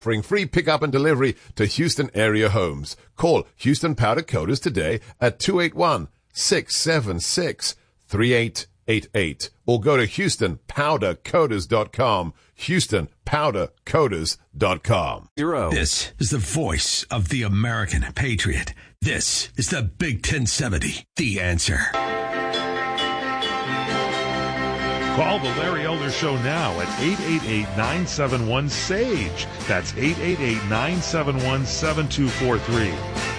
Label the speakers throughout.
Speaker 1: offering free pickup and delivery to Houston area homes. Call Houston Powder Coaters today at 281-676-3888 or go to HoustonPowderCoaters.com. HoustonPowderCoaters.com.
Speaker 2: This is the voice of the American patriot. This is the Big 1070, The Answer.
Speaker 3: Call the Larry Elder Show now at 888-971-SAGE. That's 888-971-7243.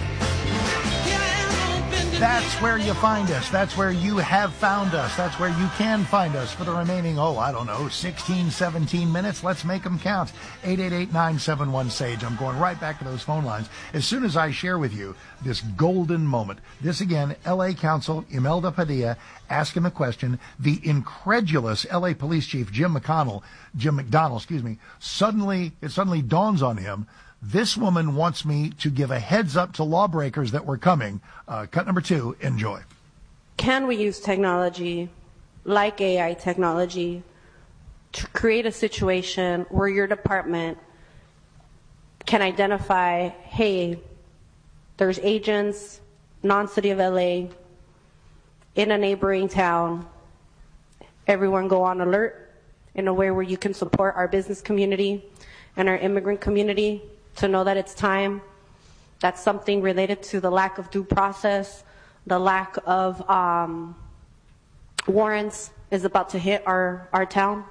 Speaker 4: That's where you find us. That's where you have found us. That's where you can find us for the remaining, 16, 17 minutes. Let's make them count. 888-971-SAGE. I'm going right back to those phone lines as soon as I share with you this golden moment. This again, L.A. Council Imelda Padilla asking the question. The incredulous L.A. Police Chief Jim McDonnell, it suddenly dawns on him. This woman wants me to give a heads up to lawbreakers that we're coming. Cut number 2, enjoy.
Speaker 5: Can we use technology like AI technology to create a situation where your department can identify, hey, there's agents, non-city of LA, in a neighboring town, everyone go on alert in a way where you can support our business community and our immigrant community to know that it's time. That's something related to the lack of due process, the lack of warrants is about to hit our town.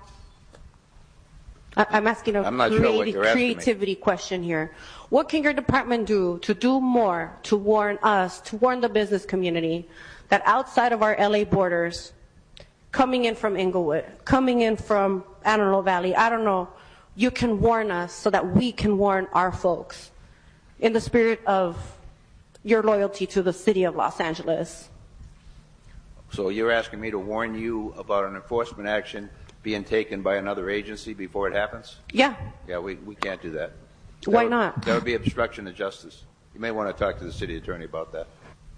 Speaker 5: I'm asking a creativity question here. What can your department do to do more to warn us, to warn the business community that outside of our LA borders, coming in from Inglewood, coming in from Antelope Valley, I don't know, you can warn us so that we can warn our folks in the spirit of your loyalty to the city of Los Angeles?
Speaker 6: So you're asking me to warn you about an enforcement action being taken by another agency before it happens?
Speaker 5: Yeah.
Speaker 6: Yeah, we can't do that.
Speaker 5: Why not?
Speaker 6: That would be obstruction of justice. You may want to talk to the city attorney about that.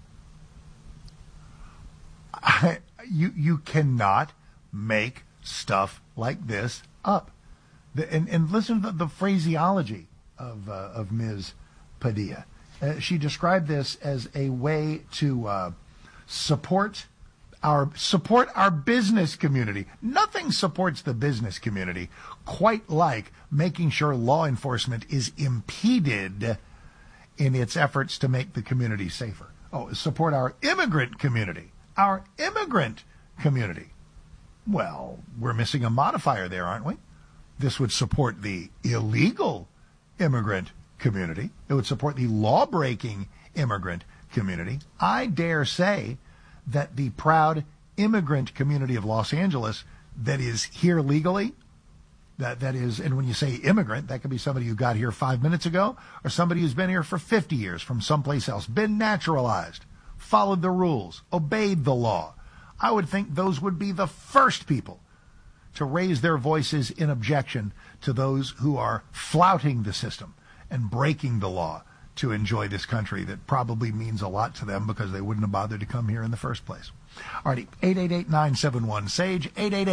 Speaker 4: You cannot make stuff like this up. And listen to the phraseology of Ms. Padilla. She described this as a way to support our business community. Nothing supports the business community quite like making sure law enforcement is impeded in its efforts to make the community safer. Support our immigrant community. Our immigrant community. Well, we're missing a modifier there, aren't we? This would support the illegal immigrant community. It would support the law-breaking immigrant community. I dare say that the proud immigrant community of Los Angeles that is here legally, that is, and when you say immigrant, that could be somebody who got here 5 minutes ago or somebody who's been here for 50 years from someplace else, been naturalized, followed the rules, obeyed the law. I would think those would be the first people to raise their voices in objection to those who are flouting the system and breaking the law to enjoy this country that probably means a lot to them because they wouldn't have bothered to come here in the first place. All righty, 888-971-SAGE,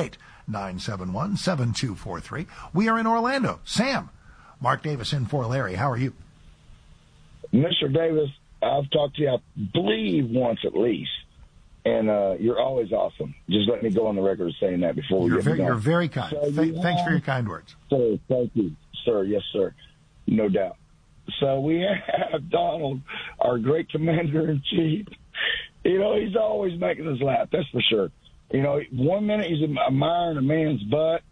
Speaker 4: 888-971-7243. We are in Orlando. Sam, Mark Davis in for Larry. How are you?
Speaker 7: Mr. Davis, I've talked to you, I believe, once at least. And you're always awesome. Just let me go on the record of saying that before we get going. You're
Speaker 4: very kind. So thanks for your kind words.
Speaker 7: Sir, thank you. Sir, yes, sir. No doubt. So we have Donald, our great commander-in-chief. You know, he's always making us laugh, that's for sure. You know, 1 minute he's admiring a man's butt.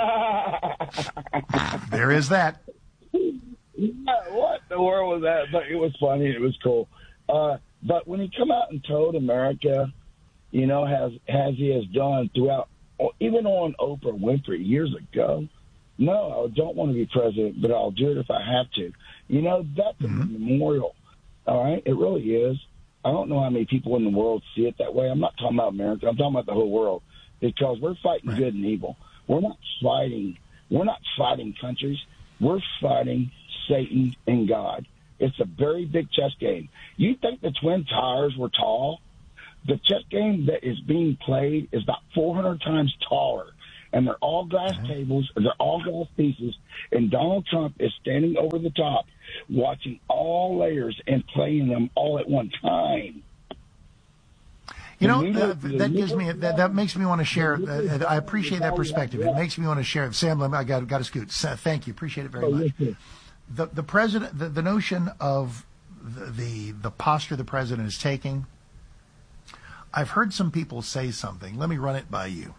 Speaker 4: There is that.
Speaker 7: What in the world was that? But it was funny. It was cool. But when he come out and told America, you know, as he has done throughout, even on Oprah Winfrey years ago, no, I don't want to be president, but I'll do it if I have to. You know, that's a memorial, all right? It really is. I don't know how many people in the world see it that way. I'm not talking about America. I'm talking about the whole world because we're fighting good and evil. We're not fighting countries. We're fighting Satan and God. It's a very big chess game. You think the Twin Towers were tall? The chess game that is being played is about 400 times taller and they're all glass tables, they're all glass pieces, and Donald Trump is standing over the top, watching all layers and playing them all at one time.
Speaker 4: You know, that gives me that makes me want to share. I appreciate that perspective. It makes me want to share. Sam, I got to scoot. Thank you. Appreciate it very much. The president, the notion of the posture the president is taking. I've heard some people say something. Let me run it by you.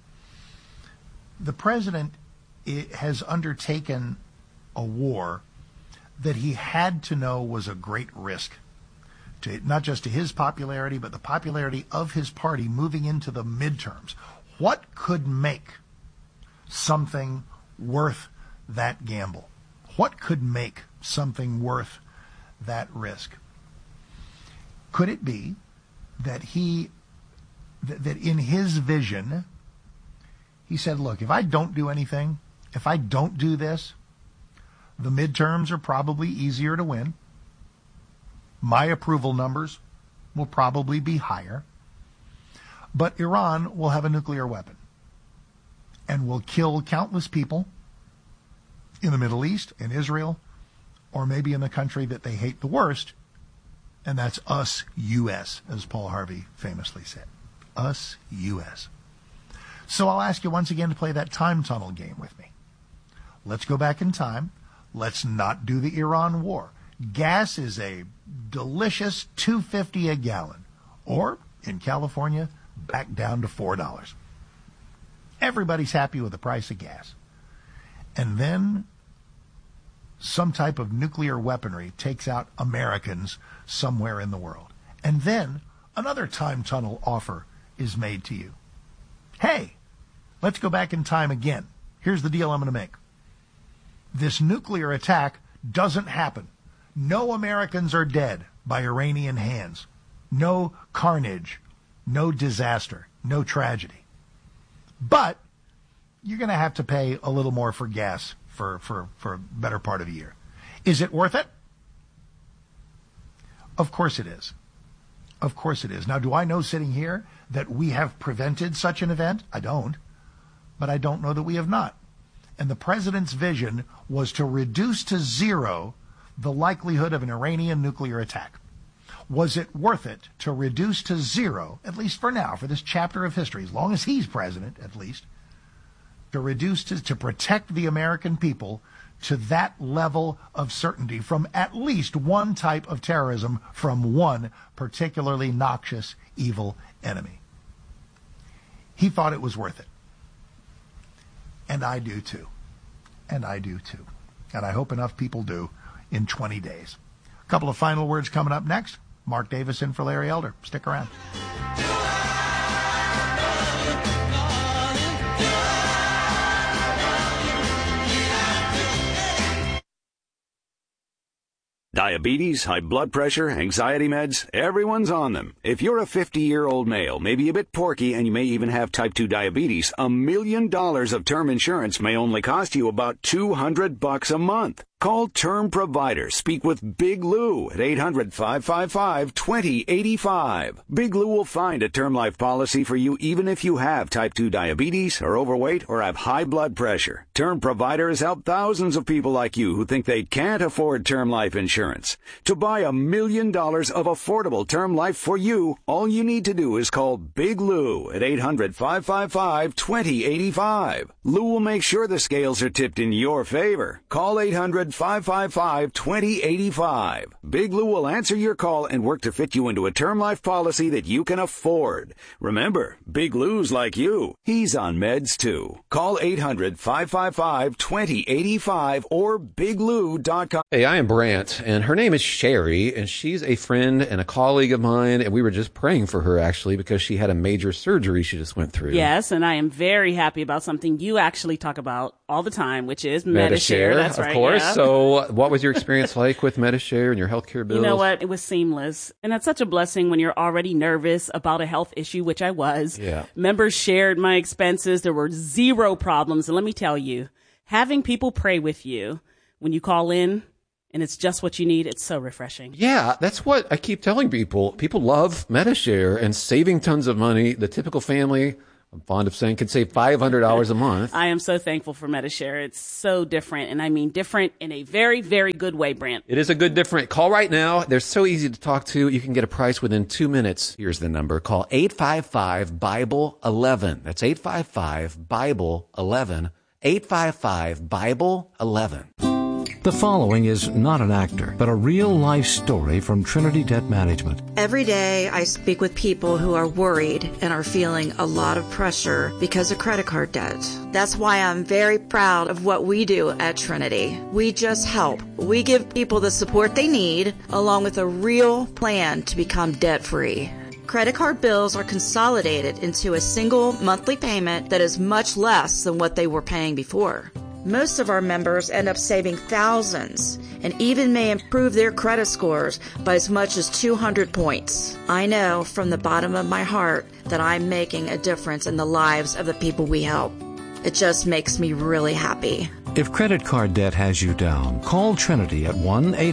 Speaker 4: The president has undertaken a war that he had to know was a great risk, to not just to his popularity, but the popularity of his party moving into the midterms. What could make something worth that gamble? What could make something worth that risk? Could it be that that in his vision, he said, look, if I don't do anything, if I don't do this, the midterms are probably easier to win. My approval numbers will probably be higher. But Iran will have a nuclear weapon and will kill countless people in the Middle East, in Israel, or maybe in the country that they hate the worst, and that's us, U.S., as Paul Harvey famously said. Us, U.S. So I'll ask you once again to play that time tunnel game with me. Let's go back in time. Let's not do the Iran war. Gas is a delicious $2.50 a gallon, or in California, back down to $4. Everybody's happy with the price of gas. And then some type of nuclear weaponry takes out Americans somewhere in the world. And then another time tunnel offer is made to you. Hey, let's go back in time again. Here's the deal I'm going to make. This nuclear attack doesn't happen. No Americans are dead by Iranian hands. No carnage, no disaster, no tragedy. But you're going to have to pay a little more for gas for a better part of the year. Is it worth it? Of course it is. Of course it is. Now, do I know sitting here that we have prevented such an event? I don't. But I don't know that we have not. And the president's vision was to reduce to zero the likelihood of an Iranian nuclear attack. Was it worth it to reduce to zero, at least for now, for this chapter of history, as long as he's president, at least, to reduce to protect the American people to that level of certainty from at least one type of terrorism from one particularly noxious, evil enemy? He thought it was worth it. And I do too. And I do too. And I hope enough people do in 20 days. A couple of final words coming up next. Mark Davis in for Larry Elder. Stick around.
Speaker 8: Diabetes, high blood pressure, anxiety meds, everyone's on them. If you're a 50-year-old male, maybe a bit porky, and you may even have type 2 diabetes, $1 million of term insurance may only cost you about $200 a month. Call Term Provider. Speak with Big Lou at 800-555-2085. Big Lou will find a term life policy for you even if you have type 2 diabetes, are overweight, or have high blood pressure. Term Provider has helped thousands of people like you who think they can't afford term life insurance. To buy $1 million of affordable term life for you, all you need to do is call Big Lou at 800-555-2085. Lou will make sure the scales are tipped in your favor. Call 800-555-2085. Big Lou will answer your call and work to fit you into a term life policy that you can afford. Remember, Big Lou's like you. He's on meds too. Call 800-555-2085 or biglou.com.
Speaker 9: Hey, I am Brant, and her name is Sherry, and she's a friend and a colleague of mine, and we were just praying for her, actually, because she had a major surgery she just went through.
Speaker 10: Yes, and I am very happy about something you actually talk about all the time, which is Medi-Share. That's right.
Speaker 9: Of course.
Speaker 10: Yeah.
Speaker 9: So what was your experience like with Medi-Share and your healthcare bills?
Speaker 10: You know what? It was seamless. And that's such a blessing when you're already nervous about a health issue, which I was.
Speaker 9: Yeah.
Speaker 10: Members shared my expenses. There were zero problems. And let me tell you, having people pray with you when you call in and it's just what you need, it's so refreshing.
Speaker 9: Yeah, that's what I keep telling people. People love Medi-Share and saving tons of money. The typical family I'm fond of saying, could save $500 a month.
Speaker 10: I am so thankful for MediShare. It's so different, and I mean different in a very, very good way, Brent.
Speaker 9: It is a good different. Call right now. They're so easy to talk to. You can get a price within 2 minutes. Here's the number. Call 855-BIBLE-11. That's 855-BIBLE-11. 855-BIBLE-11.
Speaker 11: The following is not an actor, but a real-life story from Trinity Debt Management.
Speaker 12: Every day I speak with people who are worried and are feeling a lot of pressure because of credit card debt. That's why I'm very proud of what we do at Trinity. We just help. We give people the support they need, along with a real plan to become debt-free. Credit card bills are consolidated into a single monthly payment that is much less than what they were paying before. Most of our members end up saving thousands and even may improve their credit scores by as much as 200 points. I know from the bottom of my heart that I'm making a difference in the lives of the people we help. It just makes me really happy.
Speaker 11: If credit card debt has you down, call Trinity at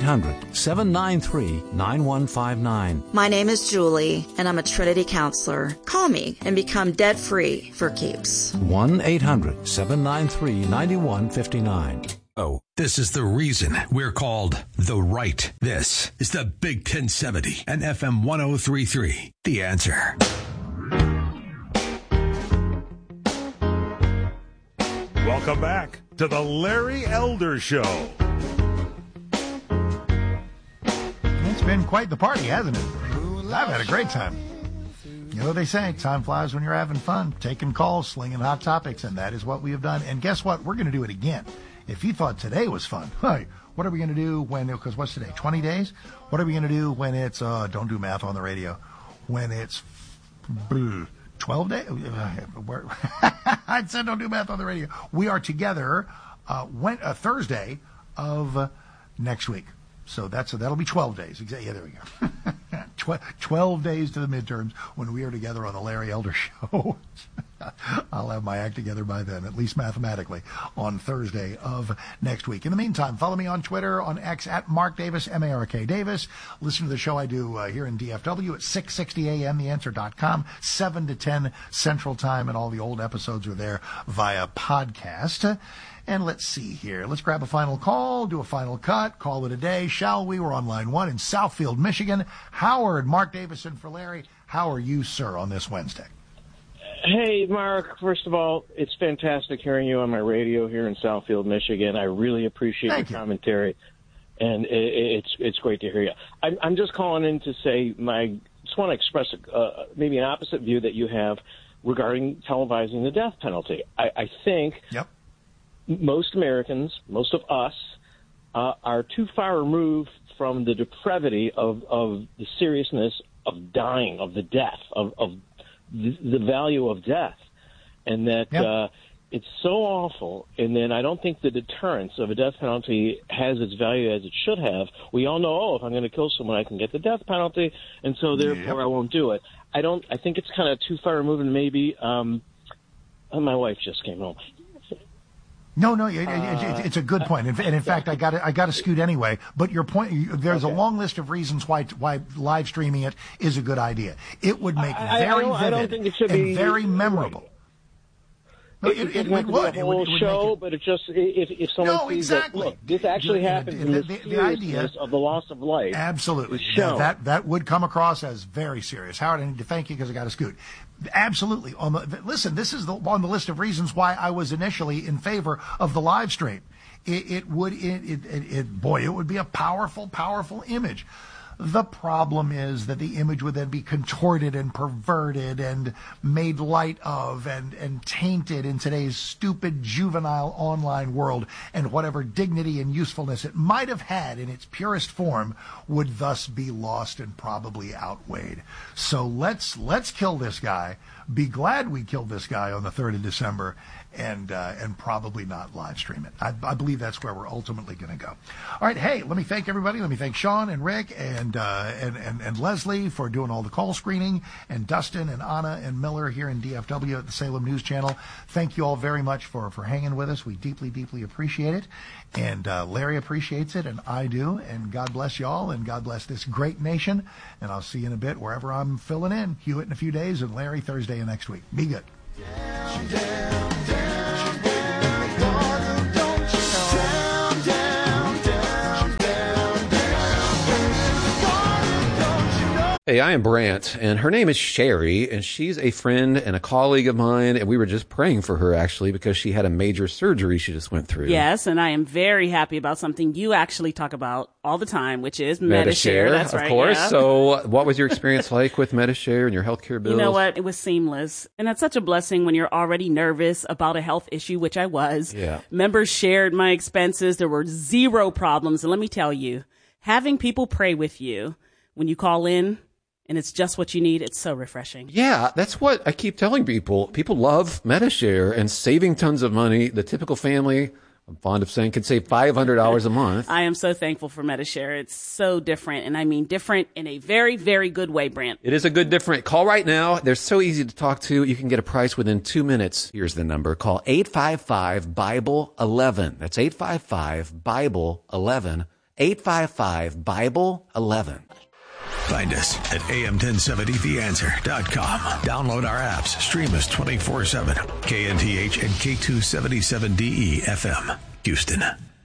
Speaker 11: 1-800-793-9159.
Speaker 12: My name is Julie, and I'm a Trinity counselor. Call me and become debt-free for keeps.
Speaker 11: 1-800-793-9159.
Speaker 2: Oh, this is the reason we're called The Right. This is the Big 1070 and FM 1033. The Answer.
Speaker 3: Welcome back to the Larry Elder Show.
Speaker 4: It's been quite the party, hasn't it? I've had a great time. You know what they say, time flies when you're having fun, taking calls, slinging hot topics, and that is what we have done. And guess what? We're going to do it again. If you thought today was fun, hey, what are we going to do when, because what's today, 20 days? What are we going to do when it's, don't do math on the radio, when it's 12 days? I said don't do math on the radio. We are together Thursday of next week. So that'll be 12 days. Yeah, there we go. 12 days to the midterms when we are together on the Larry Elder Show. I'll have my act together by then, at least mathematically, on Thursday of next week. In the meantime, follow me on Twitter, on X, at Mark Davis, M-A-R-K Davis. Listen to the show I do here in DFW at 6:60 a.m., theanswer.com, 7 to 10 Central Time, and all the old episodes are there via podcast. And let's see here. Let's grab a final call, do a final cut, call it a day, shall we? We're on line 1 in Southfield, Michigan. Howard, Mark Davison for Larry. How are you, sir, on this Wednesday?
Speaker 13: Hey, Mark. First of all, it's fantastic hearing you on my radio here in Southfield, Michigan. I really appreciate your commentary, and it's great to hear you. I'm just calling in to say just want to express maybe an opposite view that you have regarding televising the death penalty. I think most Americans, most of us, are too far removed from the depravity of the seriousness of dying, of the death, of the value of death, and that it's so awful. And then I don't think the deterrence of a death penalty has its value as it should have. We all know, if I'm going to kill someone, I can get the death penalty, and so therefore I won't do it. I think it's kind of too far removed, and maybe my wife just came home.
Speaker 4: No, it's a good point. And in fact, I got to scoot anyway. But your point, there's a long list of reasons why live streaming it is a good idea. It would make very vivid and very memorable.
Speaker 13: It would be a whole show, but it just if someone sees that, look, this actually happens in the seriousness of the loss of life.
Speaker 4: Absolutely, that would come across as very serious. Howard, I need to thank you because I got to scoot. Absolutely. Listen, this is on the list of reasons why I was initially in favor of the live stream. It would be a powerful image. The problem is that the image would then be contorted and perverted and made light of and tainted in today's stupid juvenile online world, and whatever dignity and usefulness it might have had in its purest form would thus be lost and probably outweighed. So let's kill this guy. Be glad we killed this guy on the 3rd of December, and probably not live stream it. I believe that's where we're ultimately going to go. All right, hey, let me thank everybody. Let me thank Sean and Rick and Leslie for doing all the call screening, and Dustin and Anna and Miller here in DFW at the Salem News Channel. Thank you all very much for hanging with us. We deeply appreciate it, and Larry appreciates it, and I do. And God bless y'all, and God bless this great nation. And I'll see you in a bit wherever I'm filling in. Hewitt in a few days, and Larry Thursday of next week. Be good.
Speaker 9: Hey, I am Brant, and her name is Sherry, and she's a friend and a colleague of mine, and we were just praying for her, actually, because she had a major surgery she just went through.
Speaker 10: Yes, and I am very happy about something you actually talk about all the time, which is Medi-Share. That's right,
Speaker 9: of course.
Speaker 10: yeah.
Speaker 9: So what was your experience like with Medi-Share and your healthcare bills?
Speaker 10: You know what? It was seamless. And that's such a blessing when you're already nervous about a health issue, which I was.
Speaker 9: Yeah.
Speaker 10: Members shared my expenses. There were zero problems. And let me tell you, having people pray with you when you call in, and it's just what you need, it's so refreshing.
Speaker 9: Yeah, that's what I keep telling people. People love Medi-Share and saving tons of money. The typical family, I'm fond of saying, can save $500 a month.
Speaker 10: I am so thankful for Medi-Share. It's so different, and I mean different in a very, very good way, Brant.
Speaker 9: It is a good different. Call right now. They're so easy to talk to. You can get a price within 2 minutes. Here's the number. Call 855-BIBLE-11. That's 855-BIBLE-11. 855-BIBLE-11.
Speaker 2: Find us at am1070theanswer.com. Download our apps. Stream us 24/7. KNTH and K277DE FM, Houston.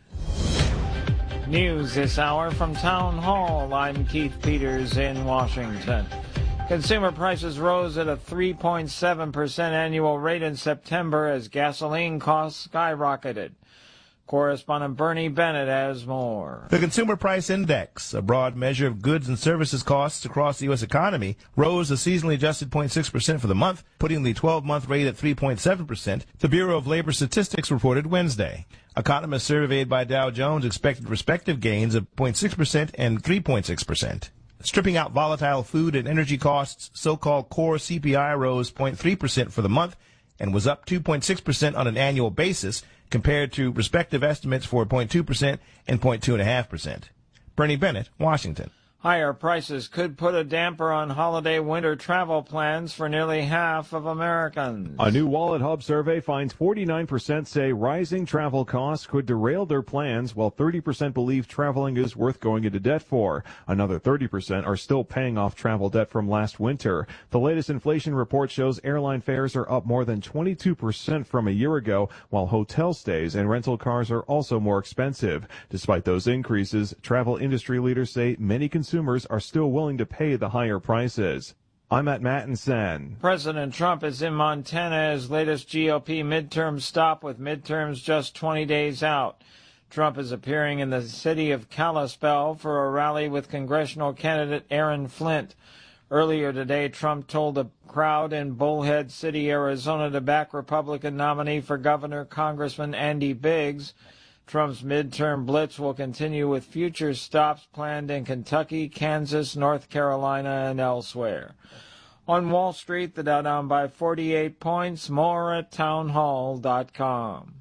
Speaker 14: News this hour from Town Hall. I'm Keith Peters in Washington. Consumer prices rose at a 3.7% annual rate in September as gasoline costs skyrocketed. Correspondent Bernie Bennett has more.
Speaker 15: The Consumer Price Index, a broad measure of goods and services costs across the U.S. economy, rose a seasonally adjusted 0.6% for the month, putting the 12-month rate at 3.7%, the Bureau of Labor Statistics reported Wednesday. Economists surveyed by Dow Jones expected respective gains of 0.6% and 3.6%. Stripping out volatile food and energy costs, so-called core CPI rose 0.3% for the month and was up 2.6% on an annual basis, compared to respective estimates for 0.2% and 0.2.5%. Bernie Bennett, Washington.
Speaker 14: Higher prices could put a damper on holiday winter travel plans for nearly half of Americans.
Speaker 16: A new Wallet Hub survey finds 49% say rising travel costs could derail their plans, while 30% believe traveling is worth going into debt for. Another 30% are still paying off travel debt from last winter. The latest inflation report shows airline fares are up more than 22% from a year ago, while hotel stays and rental cars are also more expensive. Despite those increases, travel industry leaders say many consumers are still willing to pay the higher prices. I'm at Mattinson.
Speaker 14: President Trump is in Montana as latest GOP midterm stop, with midterms just 20 days out. Trump is appearing in the city of Kalispell for a rally with congressional candidate Aaron Flint. Earlier today, Trump told a crowd in Bullhead City, Arizona, to back Republican nominee for governor, Congressman Andy Biggs. Trump's midterm blitz will continue with future stops planned in Kentucky, Kansas, North Carolina, and elsewhere. On Wall Street, the Dow down by 48 points. More at townhall.com.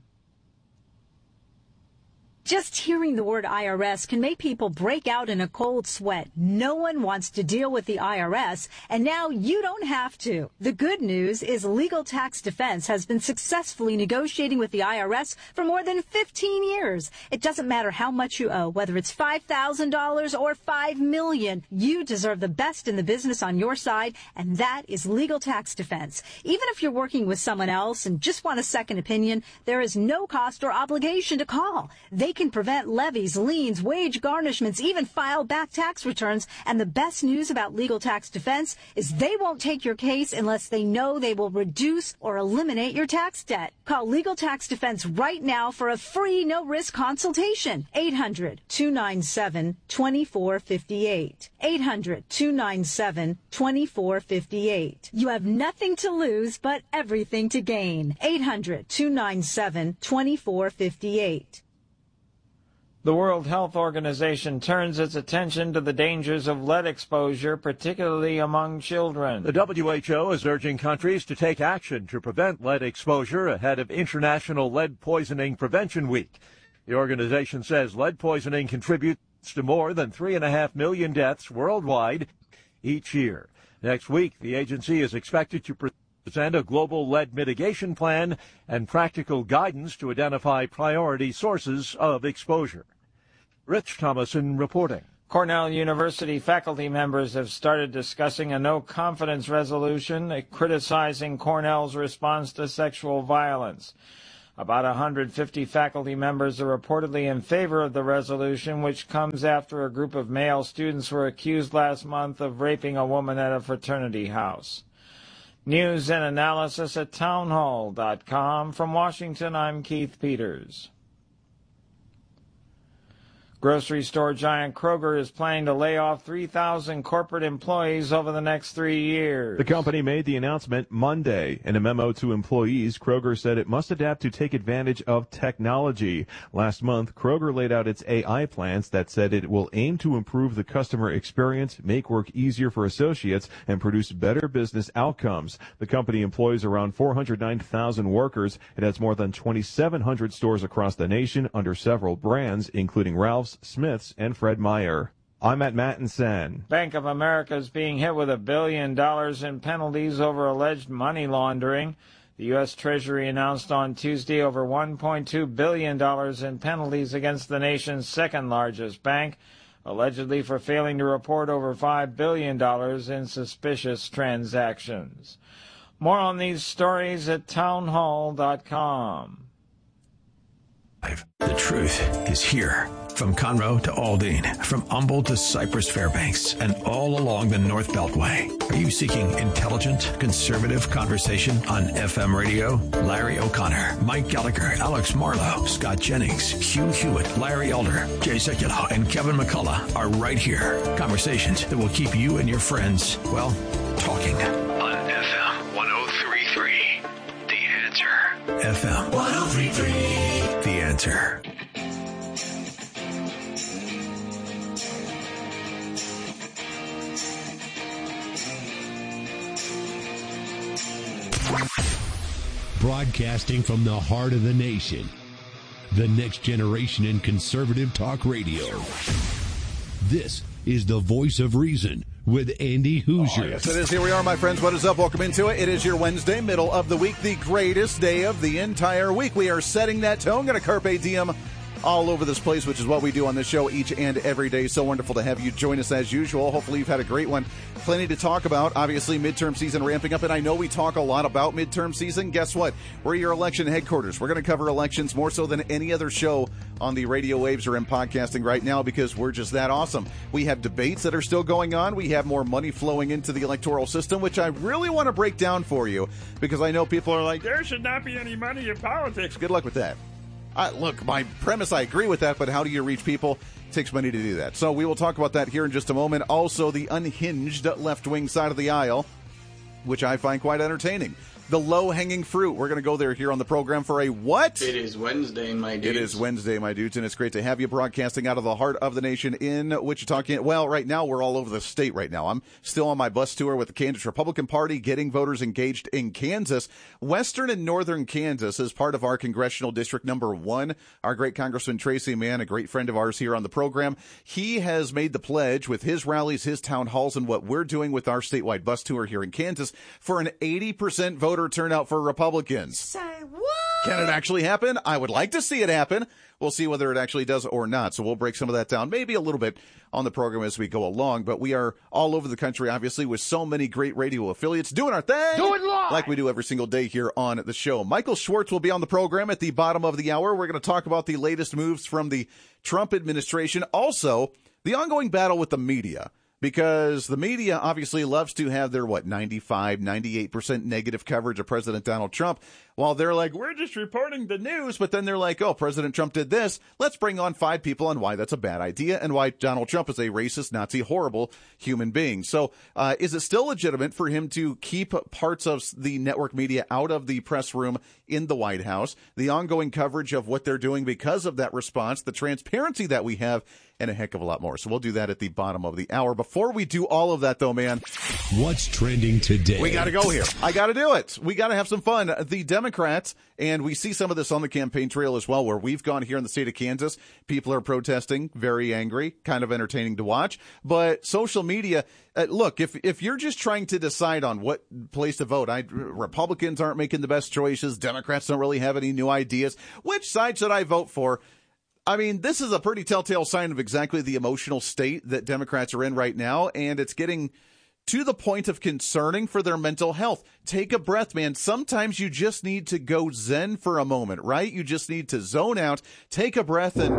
Speaker 17: Just hearing the word IRS can make people break out in a cold sweat. No one wants to deal with the IRS, and now you don't have to. The good news is Legal Tax Defense has been successfully negotiating with the IRS for more than 15 years. It doesn't matter how much you owe, whether it's $5,000 or $5 million. You deserve the best in the business on your side, and that is Legal Tax Defense. Even if you're working with someone else and just want a second opinion, there is no cost or obligation to call. They can prevent levies, liens, wage garnishments, even file back tax returns. And the best news about Legal Tax Defense is they won't take your case unless they know they will reduce or eliminate your tax debt. Call Legal Tax Defense right now for a free, no-risk consultation. 800-297-2458. 800-297-2458. You have nothing to lose but everything to gain. 800-297-2458.
Speaker 14: The World Health Organization turns its attention to the dangers of lead exposure, particularly among children.
Speaker 18: The WHO is urging countries to take action to prevent lead exposure ahead of International Lead Poisoning Prevention Week. The organization says lead poisoning contributes to more than 3.5 million deaths worldwide each year. Next week, the agency is expected to present a global lead mitigation plan and practical guidance to identify priority sources of exposure. Rich Thomason reporting.
Speaker 14: Cornell University faculty members have started discussing a no-confidence resolution criticizing Cornell's response to sexual violence. About 150 faculty members are reportedly in favor of the resolution, which comes after a group of male students were accused last month of raping a woman at a fraternity house. News and analysis at townhall.com. From Washington, I'm Keith Peters. Grocery store giant Kroger is planning to lay off 3,000 corporate employees over the next 3 years.
Speaker 16: The company made the announcement Monday. In a memo to employees, Kroger said it must adapt to take advantage of technology. Last month, Kroger laid out its AI plans that said it will aim to improve the customer experience, make work easier for associates, and produce better business outcomes. The company employs around 409,000 workers. It has more than 2,700 stores across the nation under several brands, including Ralph's, Smith's, and Fred Meyer. I'm at Mattinson.
Speaker 14: Bank of America is being hit with $1 billion in penalties over alleged money laundering. The U.S. Treasury announced on Tuesday over $1.2 billion in penalties against the nation's second largest bank, allegedly for failing to report over $5 billion in suspicious transactions. More on these stories at townhall.com.
Speaker 2: The truth is here. From Conroe to Aldine, from Humboldt to Cypress Fairbanks, and all along the North Beltway. Are you seeking intelligent, conservative conversation on FM radio? Larry O'Connor, Mike Gallagher, Alex Marlowe, Scott Jennings, Hugh Hewitt, Larry Elder, Jay Sekulow, and Kevin McCullough are right here. Conversations that will keep you and your friends, well, talking. On FM 103.3, The Answer. FM 103.3, The Answer.
Speaker 19: Broadcasting from the heart of the nation, the next generation in conservative talk radio. This is the Voice of Reason with Andy Hoosier.
Speaker 20: Oh, yes, it is. Here we are, my friends. What is up? Welcome into it. It is your Wednesday, middle of the week, the greatest day of the entire week. We are setting that tone. Going to carpe diem all over this place, which is what we do on this show each and every day. So wonderful to have you join us as usual. Hopefully you've had a great one. Plenty to talk about. Obviously, midterm season ramping up, and I know we talk a lot about midterm season. Guess what? We're your election headquarters. We're going to cover elections more so than any other show on the radio waves or in podcasting right now because we're just that awesome. We have debates that are still going on. We have more money flowing into the electoral system, which I really want to break down for you because I know people are like, there should not be any money in politics. Good luck with that. Look, my premise, I agree with that, but how do you reach people? It takes money to do that. So we will talk about that here in just a moment. Also, the unhinged left-wing side of the aisle, which I find quite entertaining. The low-hanging fruit. We're going to go there here on the program for a what?
Speaker 21: It is Wednesday, my dudes.
Speaker 20: It is Wednesday, my dudes, and it's great to have you broadcasting out of the heart of the nation in Wichita. Well, right now, we're all over the state right now. I'm still on my bus tour with the Kansas Republican Party, getting voters engaged in Kansas. Western and northern Kansas is part of our congressional district number 1. Our great Congressman Tracy Mann, a great friend of ours here on the program, he has made the pledge with his rallies, his town halls, and what we're doing with our statewide bus tour here in Kansas for an 80% voter turnout for Republicans.
Speaker 21: Say what?
Speaker 20: Can it actually happen? I would like to see it happen. We'll see whether it actually does or not. So we'll break some of that down, maybe a little bit on the program as we go along. But we are all over the country, obviously, with so many great radio affiliates doing our thing.
Speaker 21: Do it live!
Speaker 20: Like we do every single day here on the show. Michael Schwartz will be on the program at the bottom of the hour. We're going to talk about the latest moves from the Trump administration. Also, the ongoing battle with the media. Because the media obviously loves to have their, 95, 98% negative coverage of President Donald Trump, while they're like, we're just reporting the news, but then they're like, oh, President Trump did this. Let's bring on 5 people on why that's a bad idea and why Donald Trump is a racist, Nazi, horrible human being. So is it still legitimate for him to keep parts of the network media out of the press room in the White House, the ongoing coverage of what they're doing because of that response, the transparency that we have, and a heck of a lot more. So we'll do that at the bottom of the hour. Before we do all of that, though, man,
Speaker 19: what's trending today?
Speaker 20: We got to go here. I got to do it. We got to have some fun. The Democrats, and we see some of this on the campaign trail as well, where we've gone here in the state of Kansas. People are protesting, very angry, kind of entertaining to watch. But social media, look, if you're just trying to decide on what place to vote, Republicans aren't making the best choices. Democrats don't really have any new ideas. Which side should I vote for? I mean, this is a pretty telltale sign of exactly the emotional state that Democrats are in right now, and it's getting to the point of concerning for their mental health. Take a breath, man. Sometimes you just need to go zen for a moment, right? You just need to zone out, take a breath, and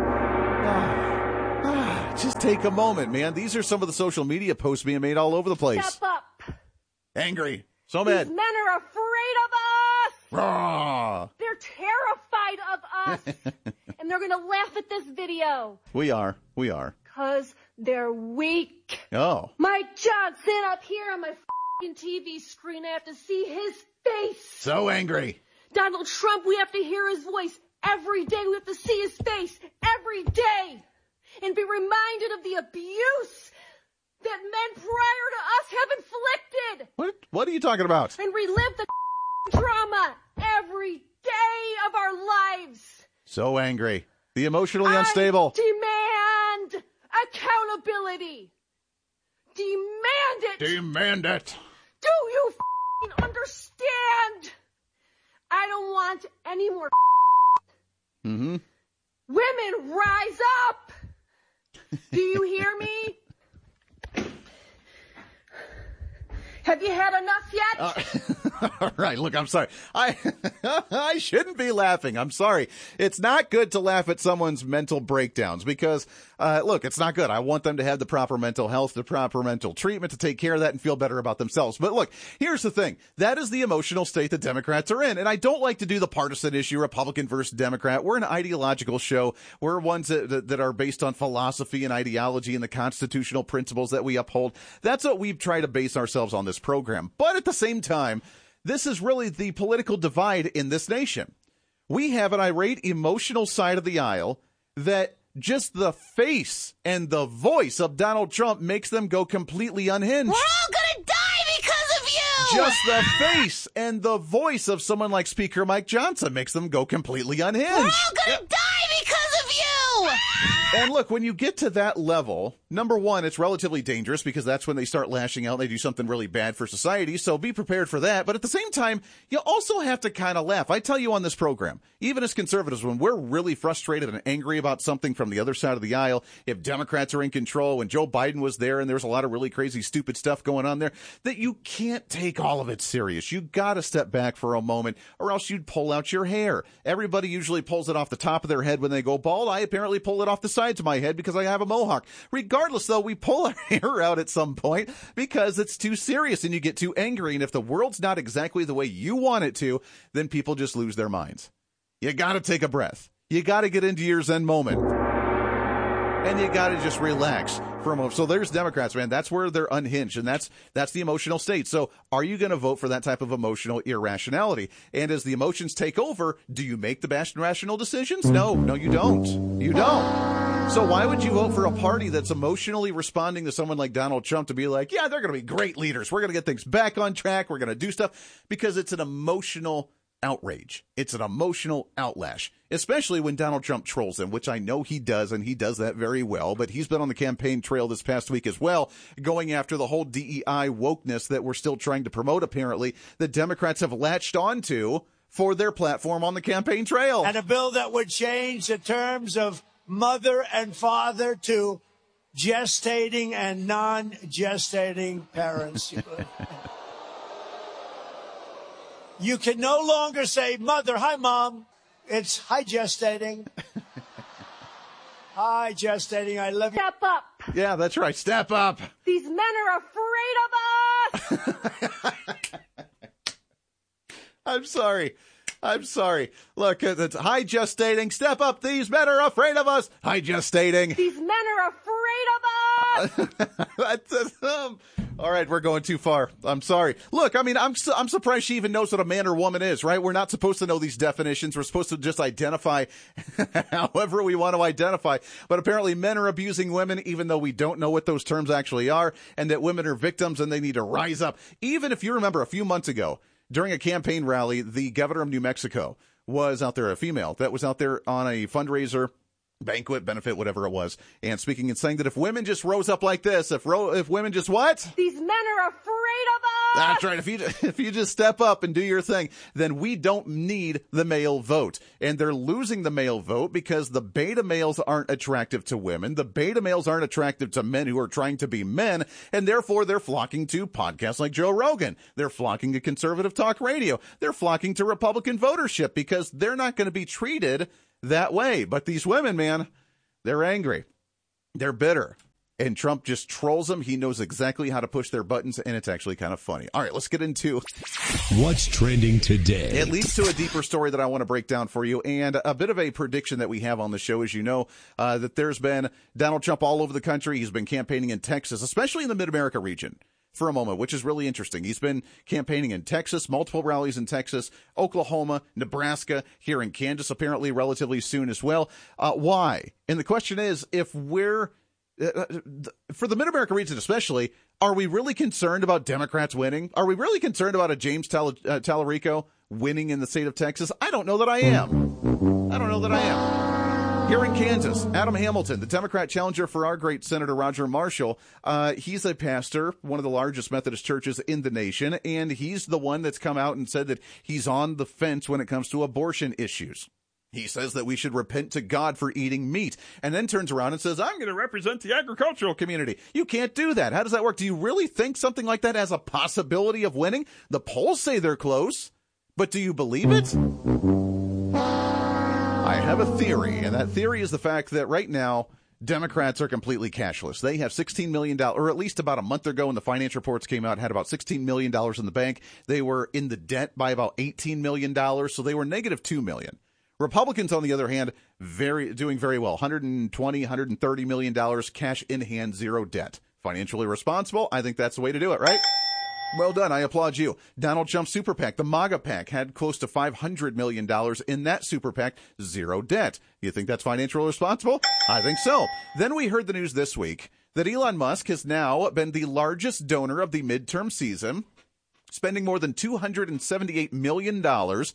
Speaker 20: just take a moment, man. These are some of the social media posts being made all over the place.
Speaker 21: Step up.
Speaker 20: Angry. So mad.
Speaker 21: These men are afraid of us.
Speaker 20: Rawr.
Speaker 21: They're terrified of us. And they're going to laugh at this video.
Speaker 20: We are.
Speaker 21: Because they're weak.
Speaker 20: Oh.
Speaker 21: Mike Johnson up here on my f***ing TV screen. I have to see his face.
Speaker 20: So angry.
Speaker 21: Donald Trump, we have to hear his voice every day. We have to see his face every day. And be reminded of the abuse that men prior to us have inflicted.
Speaker 20: What are you talking about?
Speaker 21: And relive the drama every day of our lives.
Speaker 20: So angry. The emotionally unstable.
Speaker 21: Demand accountability. Demand it.
Speaker 20: Demand it.
Speaker 21: Do you understand? I don't want any more
Speaker 20: Mm-hmm.
Speaker 21: Women, rise up. Do you hear me? Have you had enough yet?
Speaker 20: All right, look, I'm sorry. I shouldn't be laughing. I'm sorry. It's not good to laugh at someone's mental breakdowns because, look, it's not good. I want them to have the proper mental health, the proper mental treatment to take care of that and feel better about themselves. But look, here's the thing. That is the emotional state that Democrats are in. And I don't like to do the partisan issue, Republican versus Democrat. We're an ideological show. We're ones that are based on philosophy and ideology and the constitutional principles that we uphold. That's what we try to base ourselves on this program. But at the same time, this is really the political divide in this nation. We have an irate, emotional side of the aisle that just the face and the voice of Donald Trump makes them go completely unhinged.
Speaker 21: We're all gonna die because of you!
Speaker 20: Just the face and the voice of someone like Speaker Mike Johnson makes them go completely unhinged.
Speaker 21: We're all gonna die because of you!
Speaker 20: And look, when you get to that level, number one, it's relatively dangerous because that's when they start lashing out and they do something really bad for society. So be prepared for that. But at the same time, you also have to kind of laugh. I tell you on this program, even as conservatives, when we're really frustrated and angry about something from the other side of the aisle, if Democrats are in control, when Joe Biden was there and there was a lot of really crazy, stupid stuff going on there, that you can't take all of it serious. You got to step back for a moment or else you'd pull out your hair. Everybody usually pulls it off the top of their head when they go bald. I apparently pull it off the sides of my head because I have a mohawk. Regardless, though, we pull our hair out at some point because it's too serious and you get too angry. And if the world's not exactly the way you want it to, then people just lose their minds. You got to take a breath. You got to get into your Zen moment. And you got to just relax for a moment. So there's Democrats, man. That's where they're unhinged, and that's the emotional state. So are you going to vote for that type of emotional irrationality? And as the emotions take over, do you make the rational decisions? No, you don't. You don't. So why would you vote for a party that's emotionally responding to someone like Donald Trump to be like, yeah, they're going to be great leaders. We're going to get things back on track. We're going to do stuff because it's an emotional outrage. It's an emotional outlash, especially when Donald Trump trolls them, which I know he does, and he does that very well. But he's been on the campaign trail this past week as well, going after the whole DEI wokeness that we're still trying to promote, apparently, that Democrats have latched onto for their platform on the campaign trail.
Speaker 22: And a bill that would change the terms of mother and father to gestating and non-gestating parents. You can no longer say, mother, hi, mom. It's hi, gestating. Hi, gestating. I love you.
Speaker 21: Step up.
Speaker 20: Yeah, that's right. Step up.
Speaker 21: These men are afraid of us.
Speaker 20: I'm sorry. Look, it's hi, gestating. Step up. These men are afraid of us. Hi, gestating.
Speaker 21: These men are afraid of us.
Speaker 20: All right, we're going too far. I'm sorry. Look, I mean, I'm surprised she even knows what a man or woman is, right? We're not supposed to know these definitions. We're supposed to just identify however we want to identify. But apparently men are abusing women, even though we don't know what those terms actually are, and that women are victims and they need to rise up. Even if you remember a few months ago, during a campaign rally, the governor of New Mexico was out there, a female that was out there on a fundraiser banquet, benefit, whatever it was, and speaking and saying that if women just rose up like this, if women just what?
Speaker 21: These men are afraid of us!
Speaker 20: That's right. If you just step up and do your thing, then we don't need the male vote. And they're losing the male vote because the beta males aren't attractive to women. The beta males aren't attractive to men who are trying to be men, and therefore they're flocking to podcasts like Joe Rogan. They're flocking to conservative talk radio. They're flocking to Republican votership because they're not going to be treated that way. But these women, man, they're angry. They're bitter. And Trump just trolls them. He knows exactly how to push their buttons, and it's actually kind of funny. All right, let's get into
Speaker 19: what's trending today.
Speaker 20: It leads to a deeper story that I want to break down for you, and a bit of a prediction that we have on the show. As you know, that there's been Donald Trump all over the country. He's been campaigning in Texas, especially in the Mid-America region, for a moment, which is really interesting. He's been campaigning in Texas, multiple rallies in Texas, Oklahoma, Nebraska, here in Kansas, apparently relatively soon as well. Why? And the question is, if we're for the Mid-America region especially, are we really concerned about Democrats winning? Are we really concerned about a James Tallarico winning in the state of Texas? I don't know that I am. Here in Kansas, Adam Hamilton, the Democrat challenger for our great Senator Roger Marshall, he's a pastor, one of the largest Methodist churches in the nation, and he's the one that's come out and said that he's on the fence when it comes to abortion issues. He says that we should repent to God for eating meat, and then turns around and says, I'm going to represent the agricultural community. You can't do that. How does that work? Do you really think something like that has a possibility of winning? The polls say they're close, but do you believe it? I have a theory, and that theory is the fact that right now, Democrats are completely cashless. They have $16 million, or at least about a month ago when the finance reports came out, had about $16 million in the bank. They were in the debt by about $18 million, so they were negative $2 million. Republicans, on the other hand, doing very well. $120, $130 million, cash in hand, zero debt. Financially responsible. I think that's the way to do it, right? Well done. I applaud you. Donald Trump's super PAC, the MAGA PAC, had close to $500 million in that super PAC, zero debt. You think that's financially responsible? I think so. Then we heard the news this week that Elon Musk has now been the largest donor of the midterm season, spending more than $278 million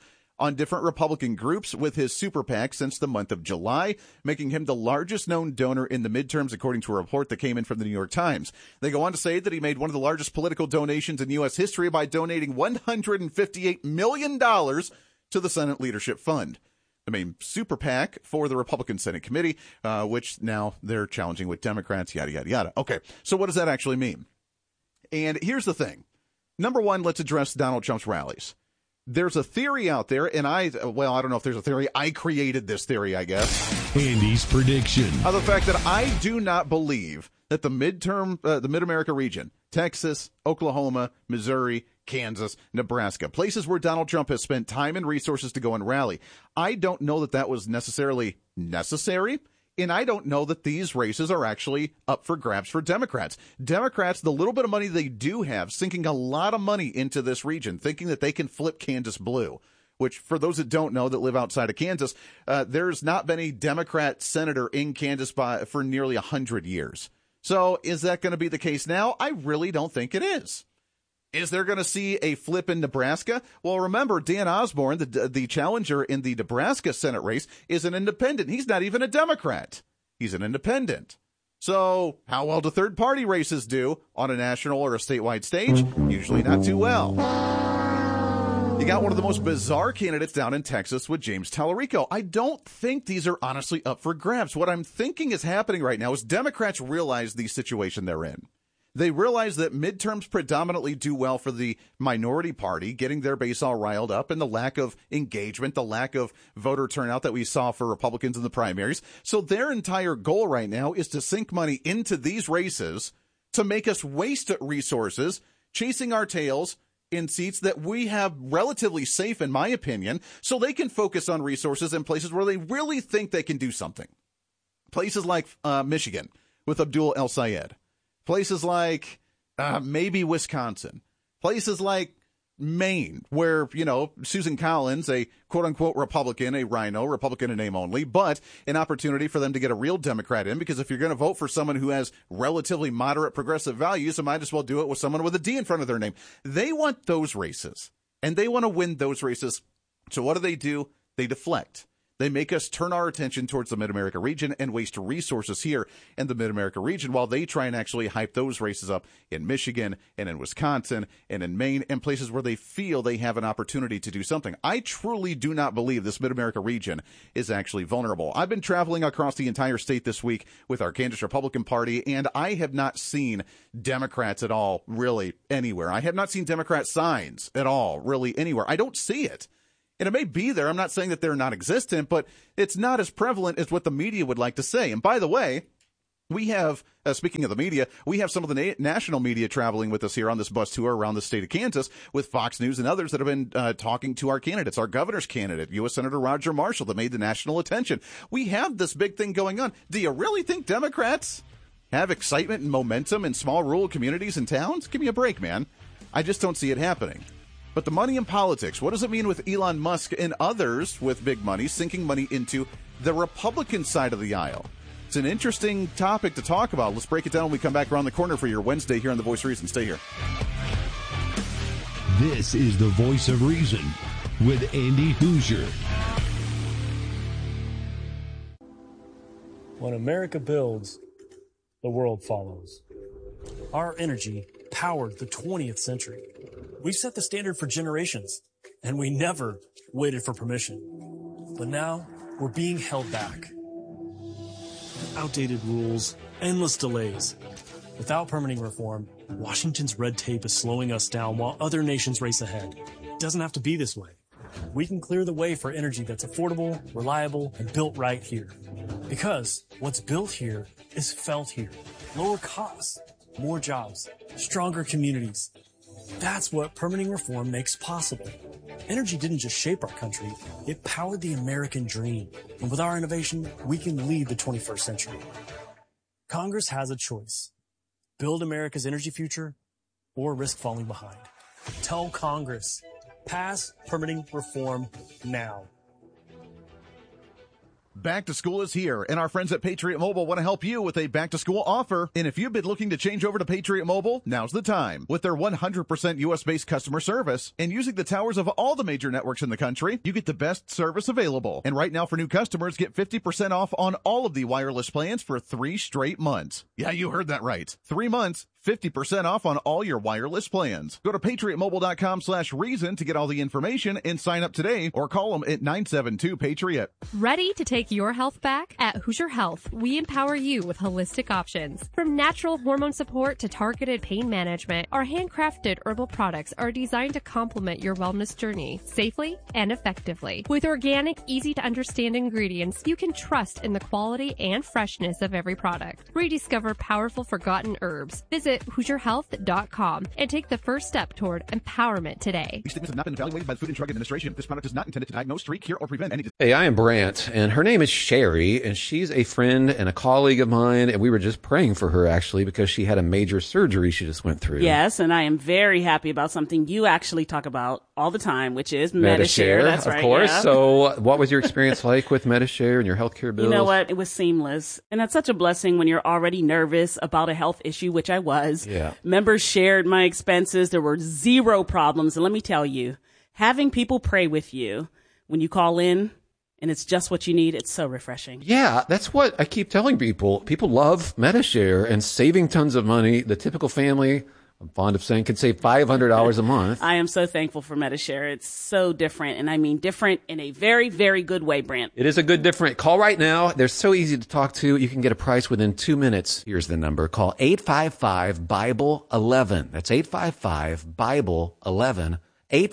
Speaker 20: on different Republican groups with his super PAC since the month of July, making him the largest known donor in the midterms, according to a report that came in from the New York Times. They go on to say that he made one of the largest political donations in U.S. history by donating $158 million to the Senate Leadership Fund, the main super PAC for the Republican Senate Committee, which now they're challenging with Democrats, yada, yada, yada. Okay, so what does that actually mean? And here's the thing. Number one, let's address Donald Trump's rallies. There's a theory out there, and I don't know if there's a theory. I created this theory, I guess.
Speaker 19: Andy's prediction.
Speaker 20: Of the fact that I do not believe that the Mid-America region, Texas, Oklahoma, Missouri, Kansas, Nebraska, places where Donald Trump has spent time and resources to go and rally, I don't know that that was necessarily necessary. And I don't know that these races are actually up for grabs for Democrats. Democrats, the little bit of money they do have, sinking a lot of money into this region, thinking that they can flip Kansas blue, which for those that don't know that live outside of Kansas, there's not been a Democrat senator in Kansas for nearly 100 years. So is that going to be the case now? I really don't think it is. Is there going to see a flip in Nebraska? Well, remember, Dan Osborne, the challenger in the Nebraska Senate race, is an independent. He's not even a Democrat. He's an independent. So how well do third-party races do on a national or a statewide stage? Usually not too well. You got one of the most bizarre candidates down in Texas with James Tallarico. I don't think these are honestly up for grabs. What I'm thinking is happening right now is Democrats realize the situation they're in. They realize that midterms predominantly do well for the minority party, getting their base all riled up, and the lack of engagement, the lack of voter turnout that we saw for Republicans in the primaries. So their entire goal right now is to sink money into these races to make us waste resources, chasing our tails in seats that we have relatively safe, in my opinion, so they can focus on resources in places where they really think they can do something. Places like Michigan with Abdul El-Sayed. Places like maybe Wisconsin. Places like Maine, where, Susan Collins, a quote-unquote Republican, a rhino, Republican in name only, but an opportunity for them to get a real Democrat in, because if you're going to vote for someone who has relatively moderate progressive values, you might as well do it with someone with a D in front of their name. They want those races, and they want to win those races. So what do? They deflect. They make us turn our attention towards the Mid-America region and waste resources here in the Mid-America region while they try and actually hype those races up in Michigan and in Wisconsin and in Maine and places where they feel they have an opportunity to do something. I truly do not believe this Mid-America region is actually vulnerable. I've been traveling across the entire state this week with our Kansas Republican Party, and I have not seen Democrats at all really anywhere. I have not seen Democrat signs at all really anywhere. I don't see it. And it may be there. I'm not saying that they're non-existent, but it's not as prevalent as what the media would like to say. And by the way, we have, speaking of the media, we have some of the national media traveling with us here on this bus tour around the state of Kansas with Fox News and others that have been talking to our candidates, our governor's candidate, U.S. Senator Roger Marshall, that made the national attention. We have this big thing going on. Do you really think Democrats have excitement and momentum in small rural communities and towns? Give me a break, man. I just don't see it happening. But the money in politics, what does it mean with Elon Musk and others with big money sinking money into the Republican side of the aisle? It's an interesting topic to talk about. Let's break it down when we come back around the corner for your Wednesday here on The Voice of Reason. Stay here.
Speaker 19: This is The Voice of Reason with Andy Hoosier.
Speaker 1: When America builds, the world follows. Our energy powered the 20th century. We've set the standard for generations, and we never waited for permission. But now, we're being held back. Outdated rules, endless delays. Without permitting reform, Washington's red tape is slowing us down while other nations race ahead. It doesn't have to be this way. We can clear the way for energy that's affordable, reliable, and built right here. Because what's built here is felt here. Lower costs, more jobs, stronger communities. That's what permitting reform makes possible. Energy didn't just shape our country, it powered the American dream. And with our innovation, we can lead the 21st century. Congress has a choice. Build America's energy future or risk falling behind. Tell Congress, pass permitting reform now.
Speaker 20: Back to school is here, and our friends at Patriot Mobile want to help you with a back-to-school offer. And if you've been looking to change over to Patriot Mobile, now's the time. With their 100% U.S.-based customer service and using the towers of all the major networks in the country, you get the best service available. And right now for new customers, get 50% off on all of the wireless plans for 3 straight months. Yeah, you heard that right. 3 months. 50% off on all your wireless plans. Go to patriotmobile.com/reason to get all the information and sign up today or call them at 972-PATRIOT.
Speaker 5: Ready to take your health back? At Hoosier Health, we empower you with holistic options. From natural hormone support to targeted pain management, our handcrafted herbal products are designed to complement your wellness journey safely and effectively. With organic, easy-to-understand ingredients, you can trust in the quality and freshness of every product. Rediscover powerful forgotten herbs. Visit HoosierHealth.com and take the first step toward empowerment today.
Speaker 20: These statements have not been evaluated by the Food and Drug Administration. This product is not intended to diagnose, treat, cure, or prevent any.
Speaker 9: Hey, I am Brant, and her name is Sherry, and she's a friend and a colleague of mine, and we were just praying for her, actually, because she had a major surgery she just went through.
Speaker 10: Yes, and I am very happy about something you actually talk about all the time, which is Medi-Share. That's right,
Speaker 9: of course.
Speaker 10: Yeah.
Speaker 9: So what was your experience like with Medi-Share and your healthcare bills?
Speaker 10: You know what? It was seamless. And that's such a blessing when you're already nervous about a health issue, which I was.
Speaker 9: Yeah.
Speaker 10: Members shared my expenses. There were 0 problems. And let me tell you, having people pray with you when you call in and it's just what you need, it's so refreshing.
Speaker 9: Yeah, that's what I keep telling people. People love Medi-Share and saving tons of money. The typical family, I'm fond of saying, can save $500 a month.
Speaker 10: I am so thankful for Medi-Share. It's so different, and I mean different in a very, very good way, Brant.
Speaker 9: It is a good different. Call right now. They're so easy to talk to. You can get a price within 2 minutes. Here's the number. Call 855-BIBLE-11. That's 855-BIBLE-11.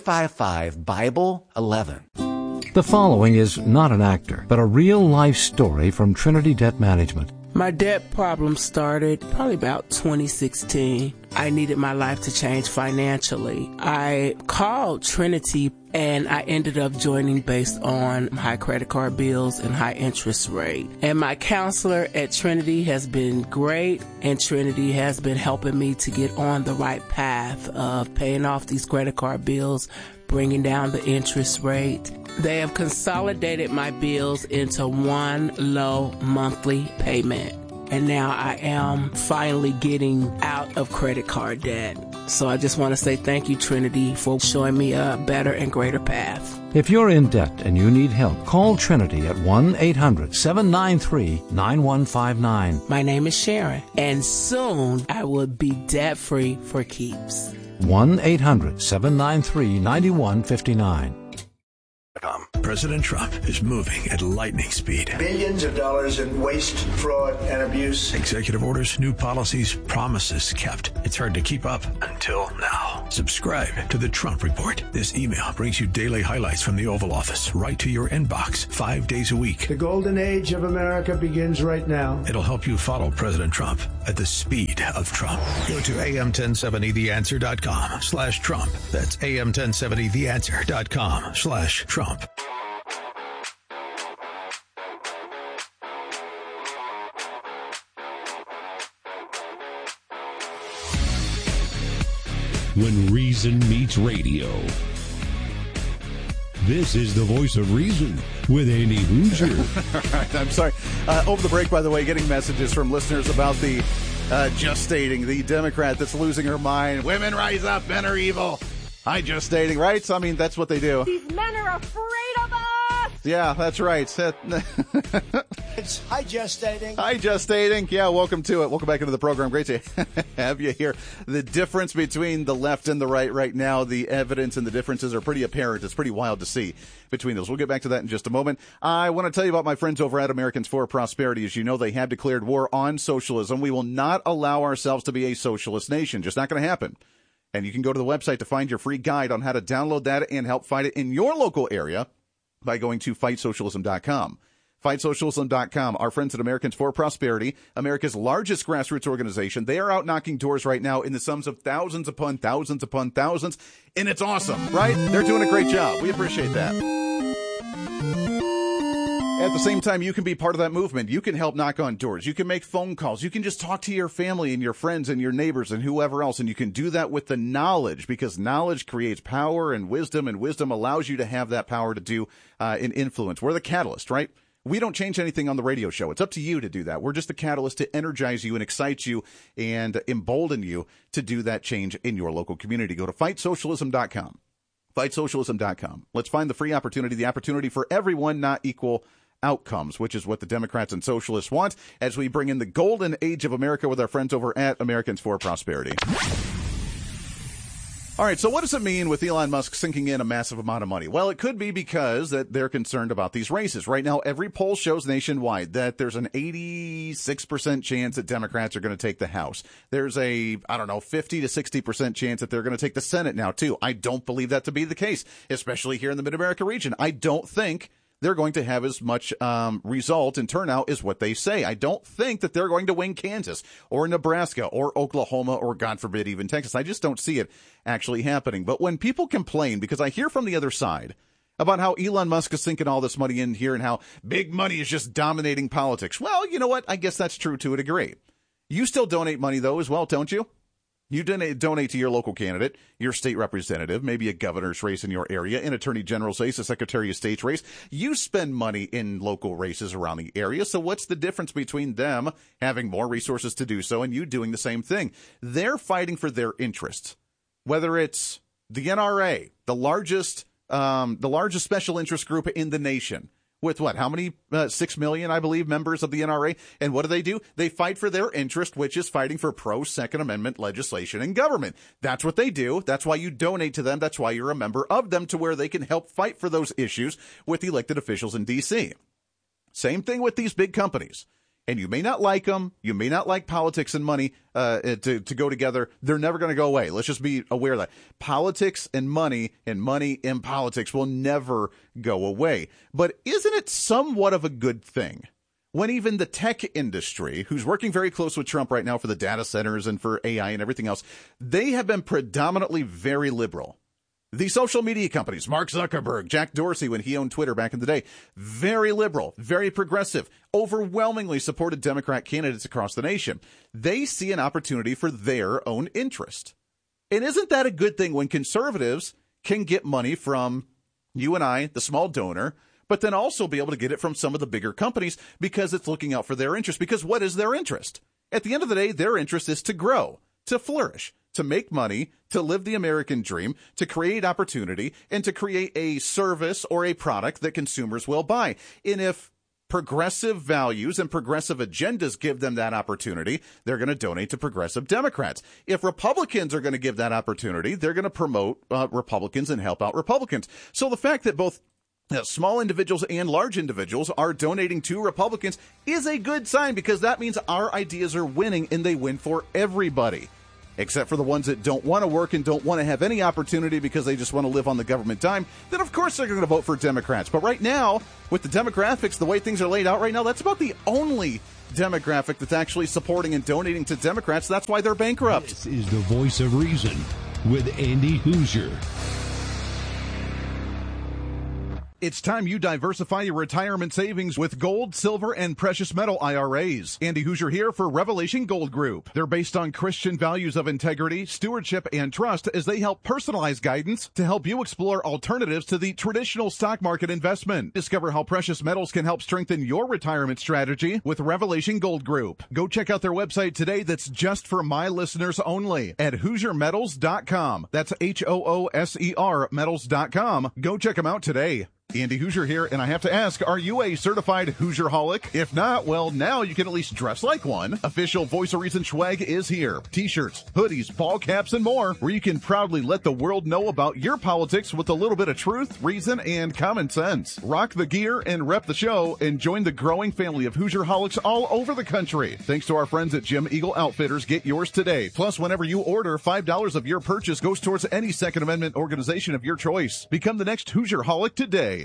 Speaker 9: 855-BIBLE-11.
Speaker 11: The following is not an actor, but a real-life story from Trinity Debt Management.
Speaker 23: My debt problem started probably about 2016. I needed my life to change financially. I called Trinity and I ended up joining based on high credit card bills and high interest rate. And my counselor at Trinity has been great, and Trinity has been helping me to get on the right path of paying off these credit card bills, bringing down the interest rate. They have consolidated my bills into one low monthly payment. and now I am finally getting out of credit card debt. So I just want to say thank you, Trinity, for showing me a better and greater path.
Speaker 11: If you're in debt and you need help, call Trinity at 1-800-793-9159.
Speaker 23: My name is Sharon, and soon I will be debt-free for keeps.
Speaker 11: 1-800-793-9159.
Speaker 2: President Trump is moving at lightning speed.
Speaker 22: Billions of dollars in waste, fraud, and abuse.
Speaker 2: Executive orders, new policies, promises kept. It's hard to keep up until now. Subscribe to the Trump Report. This email brings you daily highlights from the Oval Office right to your inbox 5 days a week.
Speaker 22: The golden age of America begins right now.
Speaker 2: It'll help you follow President Trump at the speed of Trump. Go to am1070theanswer.com/Trump. That's am1070theanswer.com/Trump.
Speaker 19: When reason meets radio. This is the voice of reason with Andy Hoosier.
Speaker 20: All right, I'm sorry. Over the break, by the way, getting messages from listeners about the gestating, the Democrat that's losing her mind. Women rise up, men are evil. I gestating, right? So, I mean, that's what they do.
Speaker 21: These men are afraid of us!
Speaker 20: Yeah, that's right.
Speaker 22: It's hi gestating.
Speaker 20: Hi gestating. Yeah, welcome to it. Welcome back into the program. Great to have you here. The difference between the left and the right now, the evidence and the differences are pretty apparent. It's pretty wild to see between those. We'll get back to that in just a moment. I want to tell you about my friends over at Americans for Prosperity. As you know, they have declared war on socialism. We will not allow ourselves to be a socialist nation. Just not going to happen. And you can go to the website to find your free guide on how to download that and help fight it in your local area by going to FightSocialism.com. FightSocialism.com. Our friends at Americans for Prosperity, America's largest grassroots organization, they are out knocking doors right now in the sums of thousands upon thousands upon thousands, and it's awesome, right? They're doing a great job. We appreciate that. At the same time, you can be part of that movement. You can help knock on doors. You can make phone calls. You can just talk to your family and your friends and your neighbors and whoever else. And you can do that with the knowledge, because knowledge creates power and wisdom allows you to have that power to do an influence. We're the catalyst, right? We don't change anything on the radio show. It's up to you to do that. We're just the catalyst to energize you and excite you and embolden you to do that change in your local community. Go to FightSocialism.com. FightSocialism.com. Let's find the free opportunity, the opportunity for everyone, not equal outcomes, which is what the Democrats and socialists want, as we bring in the golden age of America with our friends over at Americans for Prosperity. All right, so what does it mean with Elon Musk sinking in a massive amount of money? Well, it could be because that they're concerned about these races. Right now, every poll shows nationwide that there's an 86% chance that Democrats are going to take the House. There's a, 50 to 60% chance that they're going to take the Senate now, too. I don't believe that to be the case, especially here in the Mid-America region. I don't think they're going to have as much result and turnout as what they say. I don't think that they're going to win Kansas or Nebraska or Oklahoma or, God forbid, even Texas. I just don't see it actually happening. But when people complain, because I hear from the other side about how Elon Musk is sinking all this money in here and how big money is just dominating politics. Well, you know what? I guess that's true to a degree. You still donate money, though, as well, don't you? You donate to your local candidate, your state representative, maybe a governor's race in your area, an attorney general's race, a secretary of state's race. You spend money in local races around the area. So what's the difference between them having more resources to do so and you doing the same thing? They're fighting for their interests, whether it's the NRA, the largest special interest group in the nation. With what? How many? 6 million, I believe, members of the NRA. And what do? They fight for their interest, which is fighting for pro-Second Amendment legislation and government. That's what they do. That's why you donate to them. That's why you're a member of them, to where they can help fight for those issues with elected officials in D.C. Same thing with these big companies. And you may not like them. You may not like politics and money to go together. They're never going to go away. Let's just be aware of that. Politics and money and politics will never go away. But isn't it somewhat of a good thing when even the tech industry, who's working very close with Trump right now for the data centers and for AI and everything else, they have been predominantly very liberal? The social media companies, Mark Zuckerberg, Jack Dorsey, when he owned Twitter back in the day, very liberal, very progressive, overwhelmingly supported Democrat candidates across the nation. They see an opportunity for their own interest. And isn't that a good thing when conservatives can get money from you and I, the small donor, but then also be able to get it from some of the bigger companies because it's looking out for their interest. Because what is their interest? At the end of the day, their interest is to grow, to flourish, to make money, to live the American dream, to create opportunity, and to create a service or a product that consumers will buy. And if progressive values and progressive agendas give them that opportunity, they're going to donate to progressive Democrats. If Republicans are going to give that opportunity, they're going to promote Republicans and help out Republicans. So the fact that both small individuals and large individuals are donating to Republicans is a good sign, because that means our ideas are winning and they win for everybody. Except for the ones that don't want to work and don't want to have any opportunity because they just want to live on the government dime, then of course they're going to vote for Democrats. But right now, with the demographics, the way things are laid out right now, that's about the only demographic that's actually supporting and donating to Democrats. That's why they're bankrupt.
Speaker 19: This is the Voice of Reason with Andy Hoosier.
Speaker 20: It's time you diversify your retirement savings with gold, silver, and precious metal IRAs. Andy Hoosier here for Revelation Gold Group. They're based on Christian values of integrity, stewardship, and trust as they help personalize guidance to help you explore alternatives to the traditional stock market investment. Discover how precious metals can help strengthen your retirement strategy with Revelation Gold Group. Go check out their website today that's just for my listeners only at HoosierMetals.com. That's HOOSER Metals.com. Go check them out today. Andy Hoosier here, and I have to ask, are you a certified Hoosier-holic? If not, well, now you can at least dress like one. Official Voice of Reason swag is here. T-shirts, hoodies, ball caps, and more, where you can proudly let the world know about your politics with a little bit of truth, reason, and common sense. Rock the gear and rep the show, and join the growing family of Hoosier-holics all over the country. Thanks to our friends at Jim Eagle Outfitters, get yours today. Plus, whenever you order, $5 of your purchase goes towards any Second Amendment organization of your choice. Become the next Hoosier-holic today.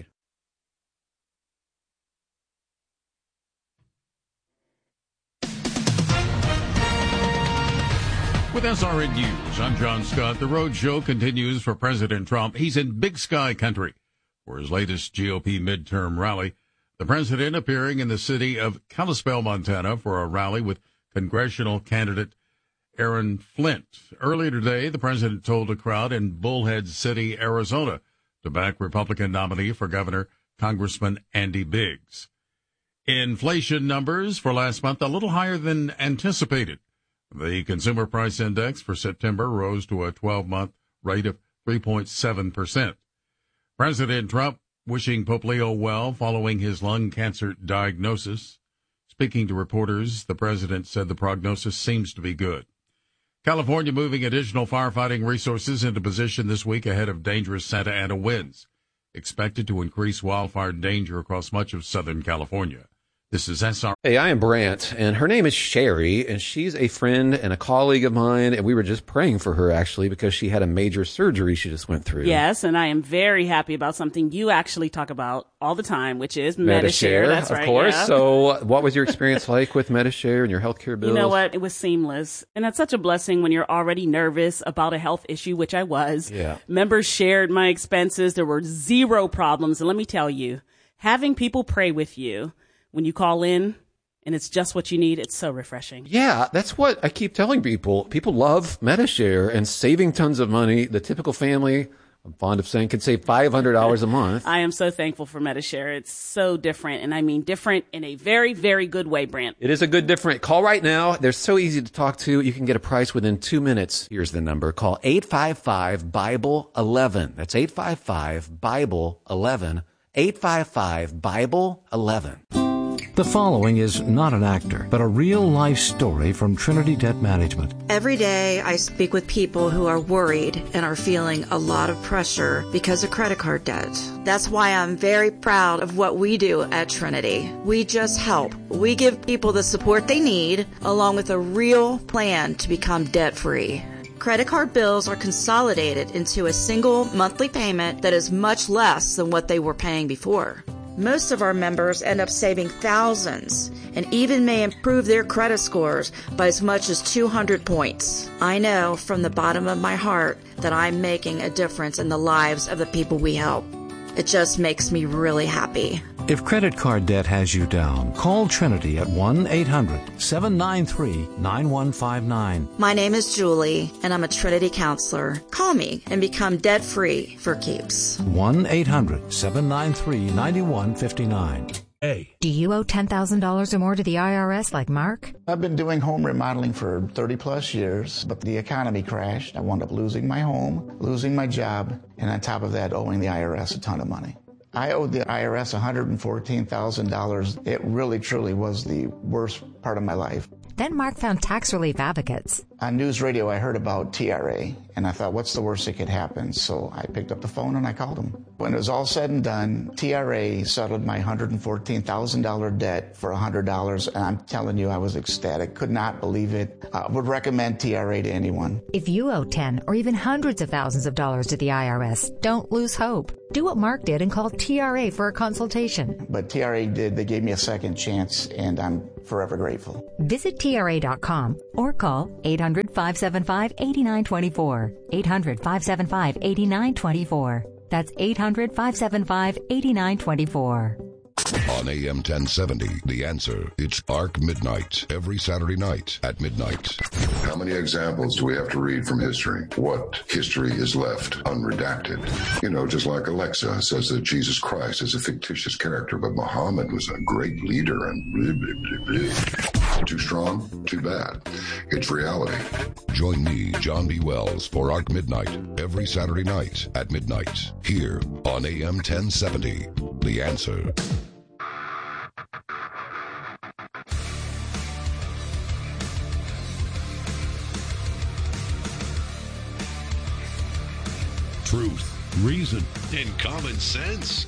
Speaker 6: With SRN News, I'm John Scott. The road show continues for President Trump. He's in Big Sky country for his latest GOP midterm rally. The president appearing in the city of Kalispell, Montana, for a rally with congressional candidate Aaron Flint. Earlier today, the president told a crowd in Bullhead City, Arizona, to back Republican nominee for governor, Congressman Andy Biggs. Inflation numbers for last month a little higher than anticipated. The Consumer Price Index for September rose to a 12-month rate of 3.7%. President Trump wishing Pope Leo well following his lung cancer diagnosis. Speaking to reporters, the president said the prognosis seems to be good. California moving additional firefighting resources into position this week ahead of dangerous Santa Ana winds, expected to increase wildfire danger across much of Southern California. This is SR.
Speaker 9: Hey, I am Brant, and her name is Sherry, and she's a friend and a colleague of mine, and we were just praying for her, actually, because she had a major surgery she just went through.
Speaker 10: Yes, and I am very happy about something you actually talk about all the time, which is Medi-Share. That's right,
Speaker 9: of course.
Speaker 10: Yeah.
Speaker 9: So what was your experience like with Medi-Share and your healthcare bills?
Speaker 10: You know what? It was seamless. And that's such a blessing when you're already nervous about a health issue, which I was.
Speaker 9: Yeah.
Speaker 10: Members shared my expenses. There were zero problems. And let me tell you, having people pray with you when you call in, and it's just what you need, it's so refreshing.
Speaker 9: Yeah, that's what I keep telling people. People love Medi-Share and saving tons of money. The typical family, I'm fond of saying, could save $500 a month.
Speaker 10: I am so thankful for Medi-Share. It's so different, and I mean different in a very, very good way, Brant.
Speaker 9: It is a good different. Call right now. They're so easy to talk to. You can get a price within 2 minutes. Here's the number. Call 855-BIBLE-11. That's 855-BIBLE-11. 855-BIBLE-11.
Speaker 11: The following is not an actor, but a real-life story from Trinity Debt Management.
Speaker 12: Every day I speak with people who are worried and are feeling a lot of pressure because of credit card debt. That's why I'm very proud of what we do at Trinity. We just help. We give people the support they need, along with a real plan to become debt-free. Credit card bills are consolidated into a single monthly payment that is much less than what they were paying before. Most of our members end up saving thousands and even may improve their credit scores by as much as 200 points. I know from the bottom of my heart that I'm making a difference in the lives of the people we help. It just makes me really happy.
Speaker 11: If credit card debt has you down, call Trinity at 1-800-793-9159.
Speaker 12: My name is Julie, and I'm a Trinity counselor. Call me and become debt-free for keeps.
Speaker 11: 1-800-793-9159.
Speaker 3: Hey. Do you owe $10,000 or more to the IRS like Mark?
Speaker 7: I've been doing home remodeling for 30 plus years, but the economy crashed. I wound up losing my home, losing my job, and on top of that, owing the IRS a ton of money. I owed the IRS $114,000. It really, truly was the worst part of my life.
Speaker 3: Then Mark found tax relief advocates.
Speaker 7: On news radio, I heard about TRA, and I thought, what's the worst that could happen? So I picked up the phone and I called them. When it was all said and done, TRA settled my $114,000 debt for $100, and I'm telling you, I was ecstatic. Could not believe it. I would recommend TRA to anyone.
Speaker 3: If you owe 10 or even hundreds of thousands of dollars to the IRS, don't lose hope. Do what Mark did and call TRA for a consultation.
Speaker 7: But TRA did. They gave me a second chance, and I'm forever grateful.
Speaker 3: Visit TRA.com or call 800-575-8924. 800-575-8924. That's 800-575-8924.
Speaker 8: On AM 1070, The Answer. It's Arc Midnight, every Saturday night at midnight.
Speaker 24: How many examples do we have to read from history? What history is left unredacted? You know, just like Alexa says that Jesus Christ is a fictitious character, but Muhammad was a great leader and blah, blah, blah, blah. Too strong? Too bad. It's reality.
Speaker 8: Join me, John B. Wells, for Arc Midnight, every Saturday night at midnight, here on AM 1070, The Answer.
Speaker 19: Truth, reason, and common sense.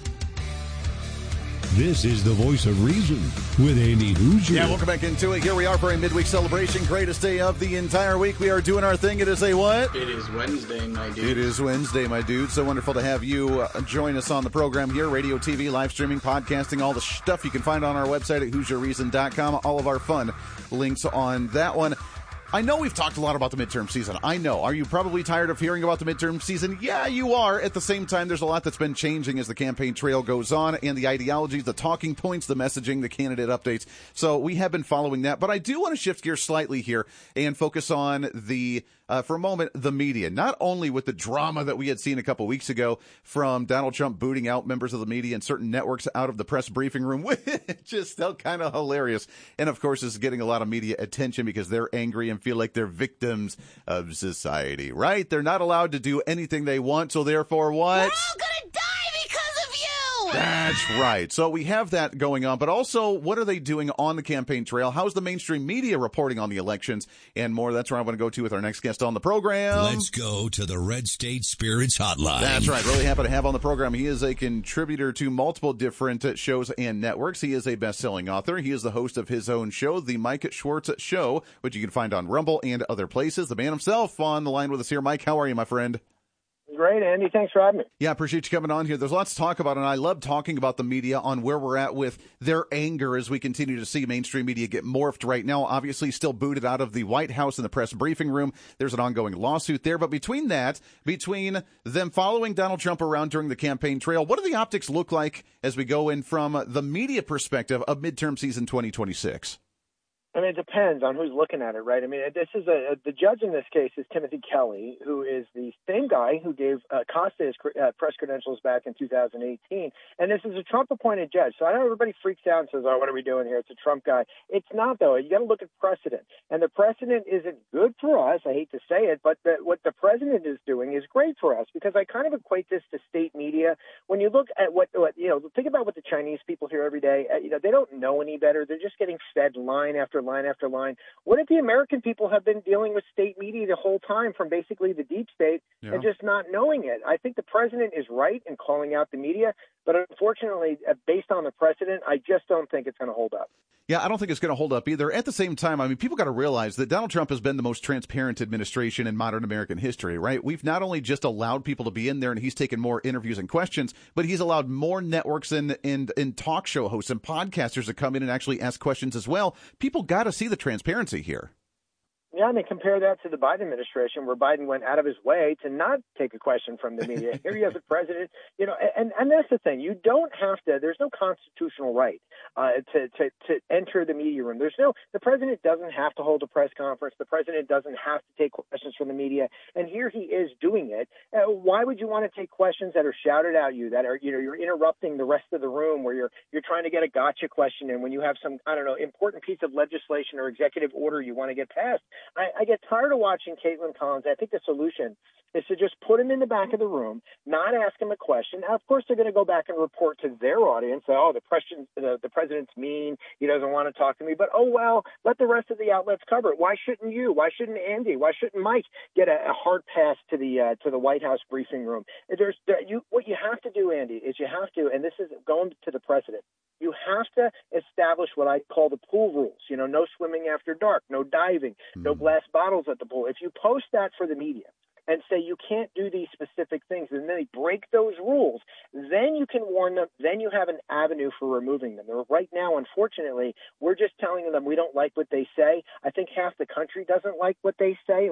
Speaker 19: This is the voice of reason with Andy Hoosier.
Speaker 20: Yeah, welcome back into it. Here we are for a midweek celebration. Greatest day of the entire week. We are doing our thing. It is a what?
Speaker 25: It is Wednesday, my dude.
Speaker 20: It is Wednesday, my dude. So wonderful to have you join us on the program here. Radio, TV, live streaming, podcasting, all the stuff you can find on our website at HoosierReason.com. All of our fun links on that one. I know we've talked a lot about the midterm season. I know. Are you probably tired of hearing about the midterm season? Yeah, you are. At the same time, there's a lot that's been changing as the campaign trail goes on, and the ideologies, the talking points, the messaging, the candidate updates. So we have been following that. But I do want to shift gears slightly here and focus on for a moment, the media. Not only with the drama that we had seen a couple weeks ago from Donald Trump booting out members of the media and certain networks out of the press briefing room, which is still kind of hilarious. And, of course, is getting a lot of media attention because they're angry and feel like they're victims of society, right? They're not allowed to do anything they want, so therefore what?
Speaker 26: We're all gonna die because of you!
Speaker 20: That's right. So we have that going on, but also what are they doing on the campaign trail? How's the mainstream media reporting on the elections and more? That's where I want to go to with our next guest on the program.
Speaker 19: Let's go to the Red State Spirits Hotline.
Speaker 20: That's right. Really happy to have on the program. He is a contributor to multiple different shows and networks. He is a best-selling author. He is the host of his own show, The Mike Schwartz Show, which you can find on Rumble and other places. The man himself on the line with us here. Mike, how are you, my friend?
Speaker 27: Great, Andy. Thanks for having me.
Speaker 20: Yeah, I appreciate you coming on here. There's lots to talk about, and I love talking about the media on where we're at with their anger as we continue to see mainstream media get morphed right now. Obviously, still booted out of the White House and the press briefing room. There's an ongoing lawsuit there. But between them following Donald Trump around during the campaign trail, what do the optics look like as we go in from the media perspective of midterm season 2026?
Speaker 27: I mean, it depends on who's looking at it, right? I mean, this is the judge in this case is Timothy Kelly, who is the same guy who gave Costa his press credentials back in 2018. And this is a Trump-appointed judge. So I know everybody freaks out and says, oh, what are we doing here? It's a Trump guy. It's not, though. You got to look at precedent. And the precedent isn't good for us. I hate to say it, but what the president is doing is great for us because I kind of equate this to state media. When you look at what think about what the Chinese people hear every day. They don't know any better. They're just getting fed line after line after line. What if the American people have been dealing with state media the whole time from basically the deep state and just not knowing it? I think the president is right in calling out the media, but unfortunately, based on the precedent, I just don't think it's going to hold up.
Speaker 20: Yeah, I don't think it's going to hold up either. At the same time, I mean, people got to realize that Donald Trump has been the most transparent administration in modern American history, right? We've not only just allowed people to be in there and he's taken more interviews and questions, but he's allowed more networks and talk show hosts and podcasters to come in and actually ask questions as well. People got to see the transparency here.
Speaker 27: Yeah, and they compare that to the Biden administration, where Biden went out of his way to not take a question from the media. Here you have the president, and that's the thing. You don't have to. There's no constitutional right to enter the media room. The president doesn't have to hold a press conference. The president doesn't have to take questions from the media. And here he is doing it. Why would you want to take questions that are shouted at you, that are, you're interrupting the rest of the room, where you're trying to get a gotcha question in when you have some, important piece of legislation or executive order you want to get passed? I get tired of watching Caitlin Collins. I think the solution is to just put him in the back of the room, not ask him a question. Now, of course, they're going to go back and report to their audience, the president's mean, he doesn't want to talk to me. But, let the rest of the outlets cover it. Why shouldn't you? Why shouldn't Andy? Why shouldn't Mike get a hard pass to the White House briefing room? What you have to do, Andy, is you have to, and this is going to the president, you have to establish what I call the pool rules. No swimming after dark, no diving, no glass bottles at the pool. If you post that for the media and say you can't do these specific things, and then they break those rules, then you can warn them, then you have an avenue for removing them. Right now, unfortunately, we're just telling them we don't like what they say. I think half the country doesn't like what they say.